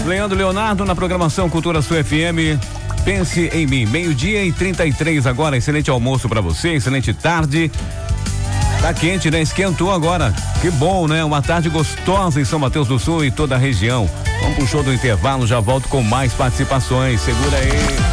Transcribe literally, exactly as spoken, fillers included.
Leandro Leonardo na programação Cultura Sul F M. Pense em mim. Meio-dia e trinta e três agora. Excelente almoço pra você, excelente tarde. Tá quente, né? Esquentou agora. Que bom, né? Uma tarde gostosa em São Mateus do Sul e toda a região. Vamos pro show do intervalo, já volto com mais participações. Segura aí.